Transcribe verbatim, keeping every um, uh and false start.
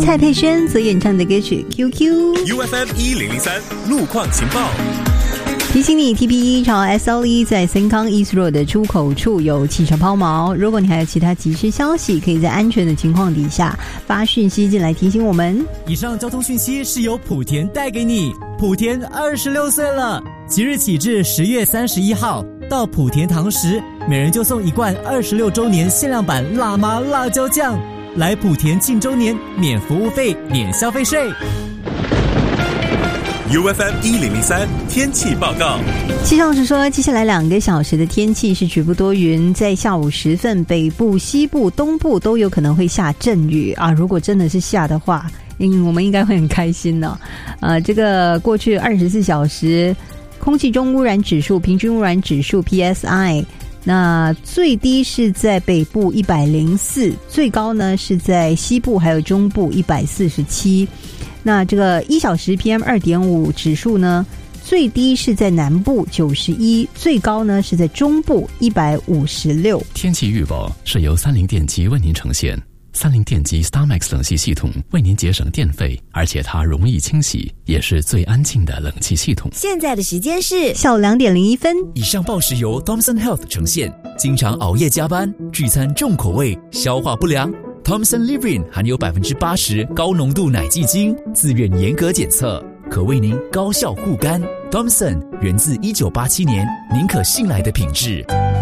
蔡佩轩所演唱的歌曲 Q Q U F M 一零零三路况情报。 提醒你 T P E 朝 S L E 在森康 East Road 的出口处有汽车抛锚，如果你还有其他即时消息，可以在安全的情况底下发讯息进来提醒我们。 以上交通讯息是由莆田带给你。莆田二十六岁了，即日起至十月三十一号到莆田堂食，每人就送一罐二十六周年限量版辣妈辣椒酱，来莆田庆周年免服务费免消费税。 U F M 一零零三天气报告。 气象师说，接下来两个小时的天气是局部多云，在下午时分，北部、西部、东部都有可能会下阵雨啊！如果真的是下的话，嗯，我们应该会很开心呢、哦。呃，这个过去二十四小时空气中污染指数、平均污染指数 P S I， 那最低是在北部一百零四，最高呢是在西部还有中部一百四十七。那这个一小时 P M 二点五 指数呢，最低是在南部九十一，最高呢是在中部一百五十六。 天气预报是由三菱电机为您呈现。三菱电机 StarMax 冷气系统为您节省电费，而且它容易清洗，也是最安静的冷气系统。 现在的时间是下午两点零一分。 以上报时由 Thomson Health 呈现。经常熬夜加班、聚餐重口味、消化不良， Thomson Livrin 含有百分之八十高浓度奶蓟精，自愿严格检测，可为您高效护肝。Thomson 源自一九八七年，您可信赖的品质。